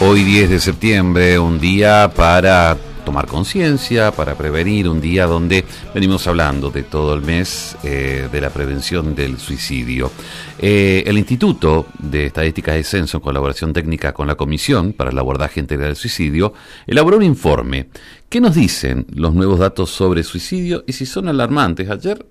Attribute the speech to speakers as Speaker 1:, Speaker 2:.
Speaker 1: Hoy 10 de septiembre, un día para tomar conciencia, para prevenir, un día donde venimos hablando de todo el mes de la prevención del suicidio. El Instituto de Estadísticas y Censo, en colaboración técnica con la Comisión para el Abordaje Integral del Suicidio, elaboró un informe. ¿Qué nos dicen los nuevos datos sobre suicidio y si son alarmantes? Ayer